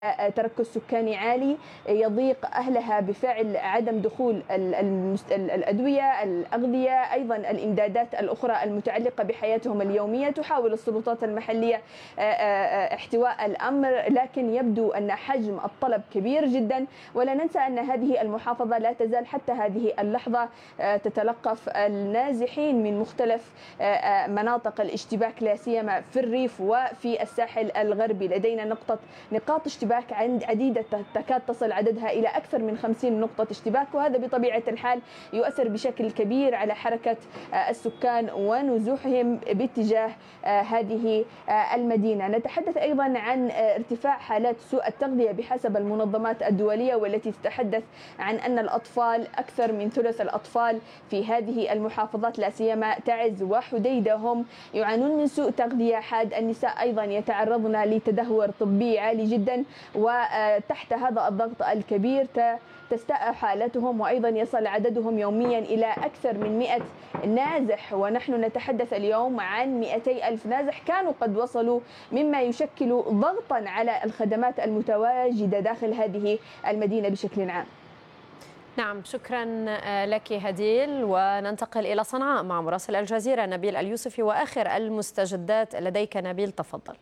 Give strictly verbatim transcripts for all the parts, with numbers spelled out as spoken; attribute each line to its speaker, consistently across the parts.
Speaker 1: تركز سكاني عالي يضيق أهلها بفعل عدم دخول الأدوية، الأغذية، أيضا الإمدادات الأخرى المتعلقة بحياتهم اليومية. تحاول السلطات المحلية احتواء الأمر، لكن يبدو أن حجم الطلب كبير جدا. ولا ننسى أن هذه المحافظة لا تزال حتى هذه اللحظة تتلقف النازحين من مختلف مناطق الاشتباك، لا سيما في الريف وفي الساحل الغربي. لدينا نقطة نقاط اشتباك عند عديدة تكاد تصل عددها إلى أكثر من خمسين نقطة اشتباك، وهذا بطبيعة الحال يؤثر بشكل كبير على حركة السكان ونزوحهم باتجاه هذه المدينة. نتحدث أيضا عن ارتفاع حالات سوء التغذية بحسب المنظمات الدولية، والتي تتحدث عن أن الأطفال أكثر من ثلث الأطفال في هذه المحافظات لا سيما تعز وحديدة هم يعانون من سوء تغذية حاد. النساء أيضا يتعرضن لتدهور طبي عالي جدا، وتحت هذا الضغط الكبير تستاء حالتهم، وأيضا يصل عددهم يوميا إلى أكثر من مئة نازح. ونحن نتحدث اليوم عن مئتي ألف نازح كانوا قد وصلوا، مما يشكل ضغطا على الخدمات المتواجدة داخل هذه المدينة بشكل عام.
Speaker 2: نعم، شكرا لك هديل. وننتقل إلى صنعاء مع مراسل الجزيرة نبيل اليوسفي وآخر المستجدات لديك. نبيل، تفضل.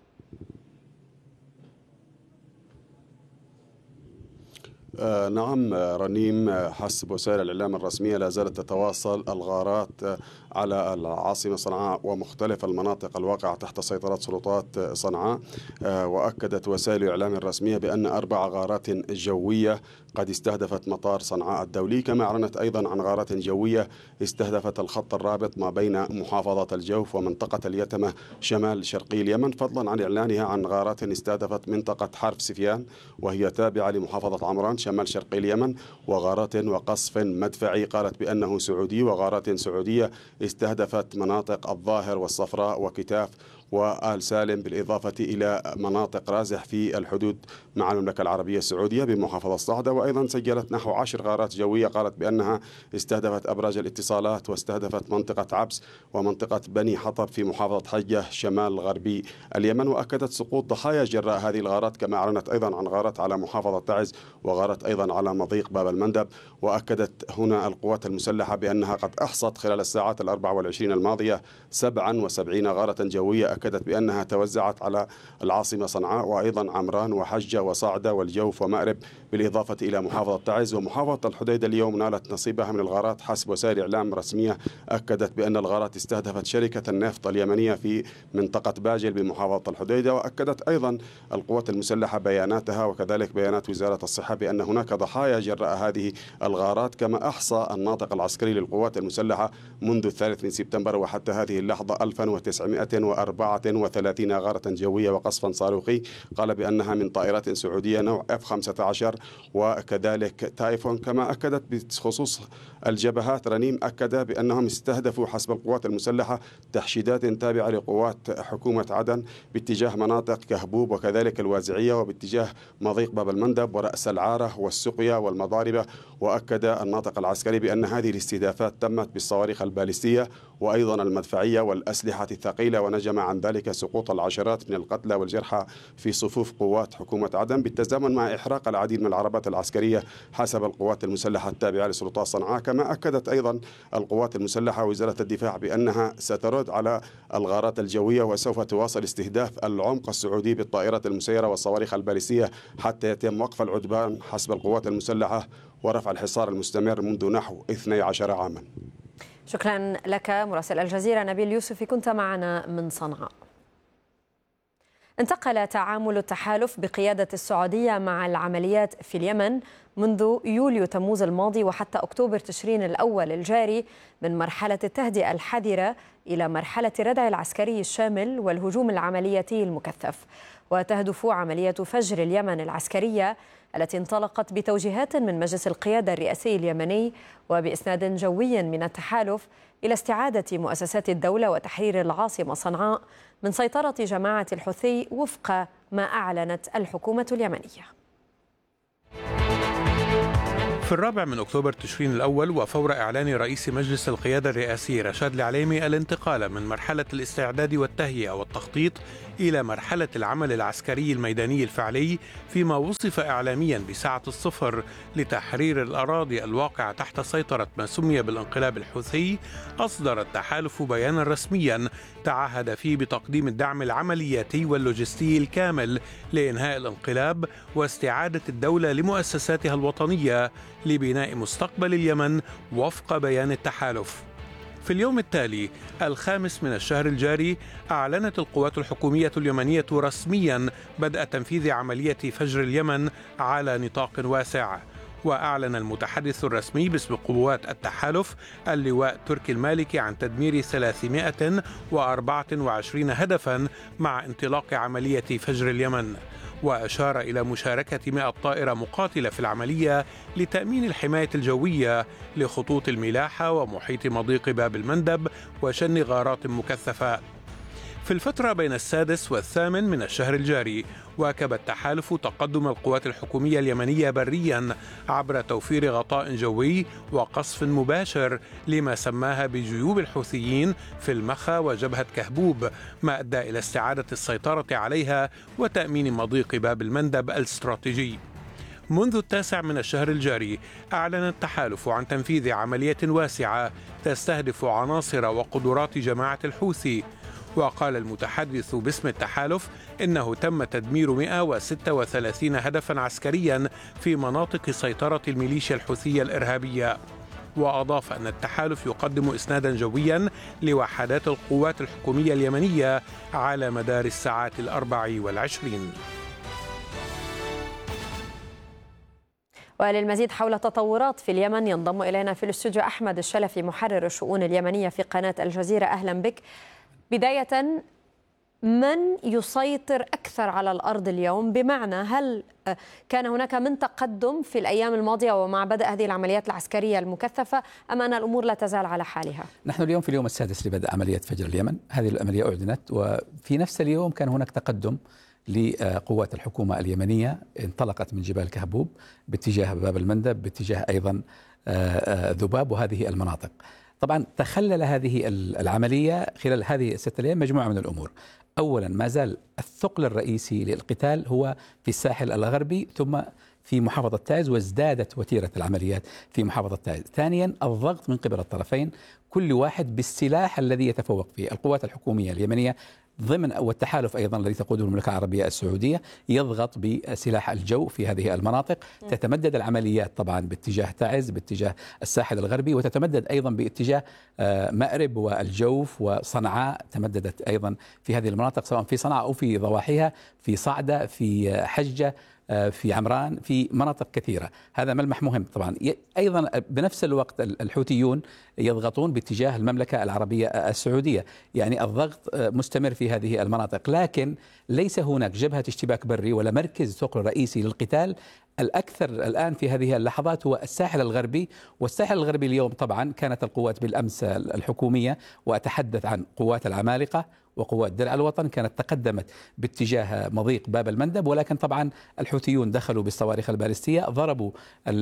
Speaker 3: آه نعم رنيم، حسب وسائل الإعلام الرسمية لا زالت تتواصل الغارات على العاصمة صنعاء ومختلف المناطق الواقعة تحت سيطرة سلطات صنعاء. آه وأكدت وسائل الإعلام الرسمية بأن أربع غارات جوية قد استهدفت مطار صنعاء الدولي، كما أعلنت أيضا عن غارات جوية استهدفت الخط الرابط ما بين محافظة الجوف ومنطقة اليتمة شمال شرقي اليمن، فضلا عن إعلانها عن غارات استهدفت منطقة حرف سفيان وهي تابعة لمحافظة عمران شمال شرقي اليمن، وغارات وقصف مدفعي قالت بأنه سعودي، وغارات سعودية استهدفت مناطق الظاهر والصفراء وكتاف وآل سالم، بالإضافة إلى مناطق رازح في الحدود مع المملكة العربية السعودية بمحافظة صعدة. وأيضا سجلت نحو عشر غارات جوية قالت بأنها استهدفت أبراج الاتصالات واستهدفت منطقة عبس ومنطقة بني حطب في محافظة حجة شمال غربي اليمن. وأكدت سقوط ضحايا جراء هذه الغارات، كما أعلنت أيضا عن غارات على محافظة تعز وغارات أيضا على مضيق باب المندب. وأكدت هنا القوات المسلحة بأنها قد أحصت خلال الساعات الأربع والعشرين الماضية سبعا وسبعين غارة جوية، أكدت بأنها توزعت على العاصمة صنعاء وأيضا عمران وحجة وصعدة والجوف ومأرب، بالإضافة إلى محافظة تعز ومحافظة الحديدة. اليوم نالت نصيبها من الغارات حسب وسائل إعلام رسمية، أكدت بأن الغارات استهدفت شركة النفط اليمنية في منطقة باجل بمحافظة الحديدة. وأكدت أيضا القوات المسلحة بياناتها وكذلك بيانات وزارة الصحة بأن هناك ضحايا جراء هذه الغارات، كما أحصى الناطق العسكري للقوات المسلحة منذ الثالث من سبتمبر وحتى هذه اللحظة ألف وتسعمئة وأربعة وثلاثين غارة جوية وقصفا صاروخي، قال بأنها من طائرات سعودية نوع إف خمسة عشر وكذلك تايفون. كما أكدت بخصوص الجبهات رنيم، أكد بأنهم استهدفوا حسب القوات المسلحة تحشيدات تابعة لقوات حكومة عدن باتجاه مناطق كهبوب وكذلك الوازعية وباتجاه مضيق باب المندب ورأس العارة والسقيا والمضاربة. وأكد الناطق العسكري بأن هذه الاستهدافات تمت بالصواريخ البالستية وأيضا المدفعية والأسلحة الثقيلة، ونجم عن ذلك سقوط العشرات من القتلى والجرحى في صفوف قوات حكومة عدن، بالتزامن مع إحراق العديد من العربات العسكرية حسب القوات المسلحة التابعة لسلطات صنعاء. كما أكدت أيضا القوات المسلحة وزارة الدفاع بأنها سترد على الغارات الجوية وسوف تواصل استهداف العمق السعودي بالطائرات المسيرة والصواريخ البالستية حتى يتم وقف العدوان حسب القوات المسلحة ورفع الحصار المستمر منذ نحو اثني عشر عاما.
Speaker 2: شكرا لك مراسل الجزيرة نبيل يوسفي، كنت معنا من صنعاء. انتقل تعامل التحالف بقيادة السعودية مع العمليات في اليمن منذ يوليو تموز الماضي وحتى أكتوبر تشرين الأول الجاري من مرحلة التهدئة الحذرة إلى مرحلة الردع العسكري الشامل والهجوم العملياتي المكثف. وتهدف عملية فجر اليمن العسكرية التي انطلقت بتوجيهات من مجلس القيادة الرئاسي اليمني وبإسناد جوي من التحالف إلى استعادة مؤسسات الدولة وتحرير العاصمة صنعاء من سيطرة جماعة الحوثي وفق ما أعلنت الحكومة اليمنية.
Speaker 4: في الرابع من أكتوبر تشرين الأول وفور إعلان رئيس مجلس القيادة الرئاسي رشاد العليمي الانتقال من مرحلة الاستعداد والتهيئة والتخطيط إلى مرحلة العمل العسكري الميداني الفعلي فيما وصف إعلاميا بساعة الصفر لتحرير الأراضي الواقعة تحت سيطرة ما سمي بالانقلاب الحوثي، أصدر التحالف بيانا رسميا تعهد فيه بتقديم الدعم العملياتي واللوجستي الكامل لإنهاء الانقلاب واستعادة الدولة لمؤسساتها الوطنية لبناء مستقبل اليمن وفق بيان التحالف. في اليوم التالي الخامس من الشهر الجاري أعلنت القوات الحكومية اليمنية رسميا بدء تنفيذ عملية فجر اليمن على نطاق واسع. وأعلن المتحدث الرسمي باسم قوات التحالف اللواء تركي المالكي عن تدمير ثلاثمائة وأربعة وعشرين هدفا مع انطلاق عملية فجر اليمن، وأشار إلى مشاركة مئة طائرة مقاتلة في العملية لتأمين الحماية الجوية لخطوط الملاحة ومحيط مضيق باب المندب وشن غارات مكثفة. في الفترة بين السادس والثامن من الشهر الجاري واكب التحالف تقدم القوات الحكومية اليمنية بريا عبر توفير غطاء جوي وقصف مباشر لما سماها بجيوب الحوثيين في المخا وجبهة كهبوب، ما أدى إلى استعادة السيطرة عليها وتأمين مضيق باب المندب الاستراتيجي. منذ التاسع من الشهر الجاري أعلن التحالف عن تنفيذ عملية واسعة تستهدف عناصر وقدرات جماعة الحوثي. وقال المتحدث باسم التحالف إنه تم تدمير مئة وستة وثلاثين هدفا عسكريا في مناطق سيطرة الميليشيا الحوثية الإرهابية. وأضاف أن التحالف يقدم إسنادا جويا لوحدات القوات الحكومية اليمنية على مدار الساعات الأربع والعشرين.
Speaker 2: وللمزيد حول تطورات في اليمن ينضم إلينا في الاستوديو أحمد الشلفي محرر الشؤون اليمنية في قناة الجزيرة. أهلا بك. بداية، من يسيطر أكثر على الأرض اليوم؟ بمعنى هل كان هناك من تقدم في الأيام الماضية ومع بدء هذه العمليات العسكرية المكثفة أم أن الأمور لا تزال على حالها؟
Speaker 5: نحن اليوم في اليوم السادس لبدء عملية فجر اليمن. هذه العملية أعلنت وفي نفس اليوم كان هناك تقدم لقوات الحكومة اليمنية، انطلقت من جبال كهبوب باتجاه باب المندب باتجاه أيضا ذباب وهذه المناطق. طبعا تخلل هذه العملية خلال هذه الستة أيام مجموعة من الأمور. أولا، ما زال الثقل الرئيسي للقتال هو في الساحل الغربي ثم في محافظة تعز، وازدادت وتيرة العمليات في محافظة تعز. ثانيا، الضغط من قبل الطرفين كل واحد بالسلاح الذي يتفوق فيه. القوات الحكومية اليمنية ضمن والتحالف أيضا الذي تقوده المملكة العربية السعودية يضغط بسلاح الجو في هذه المناطق. تتمدد العمليات طبعا باتجاه تعز باتجاه الساحل الغربي، وتتمدد أيضا باتجاه مأرب والجوف وصنعاء، تمددت أيضا في هذه المناطق سواء في صنعاء أو في ضواحيها، في صعدة، في حجة، في عمران، في مناطق كثيرة. هذا ملمح مهم. طبعا أيضا بنفس الوقت الحوثيون يضغطون باتجاه المملكة العربية السعودية، يعني الضغط مستمر في هذه المناطق، لكن ليس هناك جبهة اشتباك بري ولا مركز ثقل رئيسي للقتال. الأكثر الآن في هذه اللحظات هو الساحل الغربي. والساحل الغربي اليوم طبعا كانت القوات بالأمس الحكومية، وأتحدث عن قوات العمالقة وقوات درع الوطن، كانت تقدمت باتجاه مضيق باب المندب، ولكن طبعا الحوثيون دخلوا بالصواريخ البالستية، ضربوا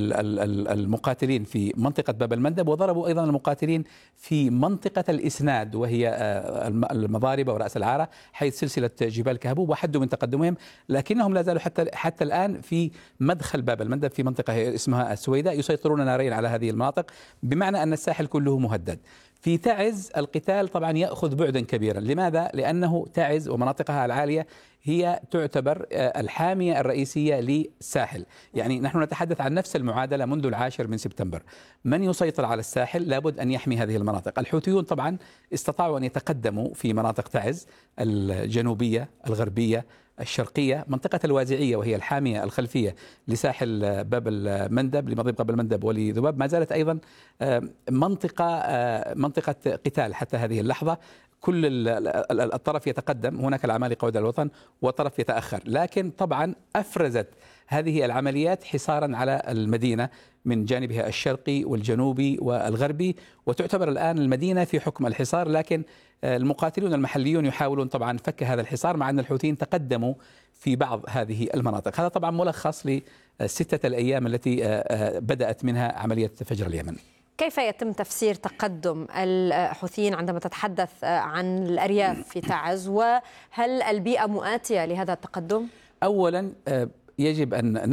Speaker 5: المقاتلين في منطقة باب المندب، وضربوا أيضا المقاتلين في منطقة الإسناد وهي المضاربة ورأس العارة حيث سلسلة جبال كهبوب، وحدوا من تقدمهم، لكنهم لا زالوا حتى حتى الآن في مدخل باب المندب في منطقة اسمها السويداء يسيطرون نارين على هذه المناطق، بمعنى أن الساحل كله مهدد. في تعز القتال طبعا يأخذ بعدا كبيرا. لماذا؟ لأنه تعز ومناطقها العالية هي تعتبر الحامية الرئيسية للساحل. يعني نحن نتحدث عن نفس المعادلة منذ العاشر من سبتمبر. من يسيطر على الساحل لابد أن يحمي هذه المناطق. الحوثيون طبعا استطاعوا أن يتقدموا في مناطق تعز الجنوبية الغربية الشرقية، منطقة الوازعية وهي الحامية الخلفية لساحل باب المندب لمضيق باب المندب ولذباب، ما زالت أيضا منطقة منطقة قتال حتى هذه اللحظة. كل الطرف يتقدم، هناك العمالقة ودع الوطن وطرف يتأخر، لكن طبعا أفرزت هذه العمليات حصارا على المدينة من جانبها الشرقي والجنوبي والغربي، وتعتبر الآن المدينة في حكم الحصار، لكن المقاتلون المحليون يحاولون طبعا فك هذا الحصار، مع أن الحوثيين تقدموا في بعض هذه المناطق. هذا طبعا ملخص لستة الأيام التي بدأت منها عملية فجر اليمن.
Speaker 2: كيف يتم تفسير تقدم الحوثيين عندما تتحدث عن الأرياف في تعز، وهل البيئة مؤاتية لهذا التقدم؟
Speaker 5: أولا يجب أن